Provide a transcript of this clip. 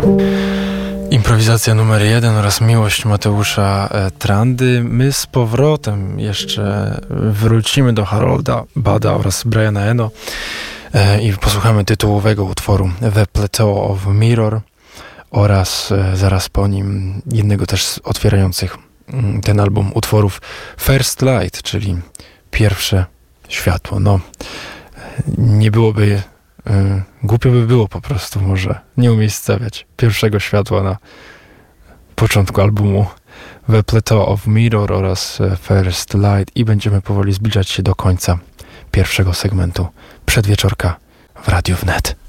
Improwizacja numer 1 oraz Miłość Mateusza Trandy. My z powrotem jeszcze wrócimy do Harolda Bada oraz Briana Eno i posłuchamy tytułowego utworu The Plateau of Mirror oraz zaraz po nim jednego też z otwierających ten album utworów First Light, czyli pierwsze światło. No, nie byłoby... Głupio by było po prostu może nie umiejscawiać pierwszego światła na początku albumu The Plateau of Mirror oraz First Light i będziemy powoli zbliżać się do końca pierwszego segmentu przedwieczorka w Radiu Wnet.